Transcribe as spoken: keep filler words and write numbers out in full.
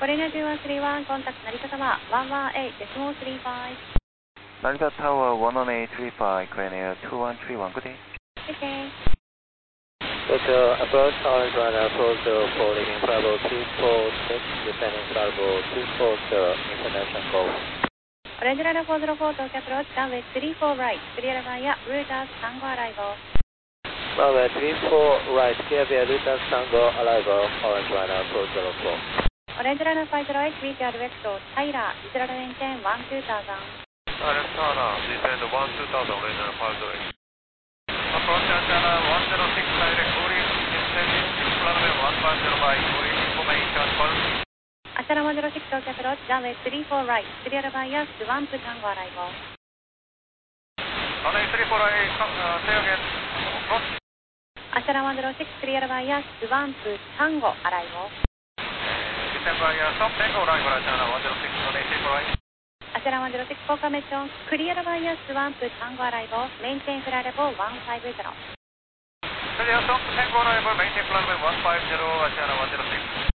Corina two one three one, contact Narita Tower one one eight decimal three five. Narita Tower one one eight three five, Korean Air two one three one, good day. Good day. Tokyo approach orange runner four zero four, leaving Bravo two four six, descending Bravo two four zero, international go. Orange Runner four zero four, Tokyo approach, runway three four right, clear via Reuters Tango arrival. Runway three four right, clear via Reuters Tango arrival, Orange Runner four zero four. Orange Runner five zero eight, V T R vector, Tyler, Israel maintain one two thousand. Tyler, descend one two thousand, Orange Runner five zero eight. Approach antenna one zero six, direct calling, descending six runway one five zero by calling information call. Ashara one zero six, Tokyo approach, runway three four right, clear via Swamp Tango arrival. Runway three four right, uh, say again, approach. Ashara one zero six, clear via Swamp Tango arrival. Descend via Swamp Tango arrival, Ashara one zero six, runway three four right. Ashara one zero six, confirmation, clear via Swamp Tango arrival, maintain flight level one five zero. Clear Swamp Tango arrival, maintain flight level one five zero, Ashara one zero six.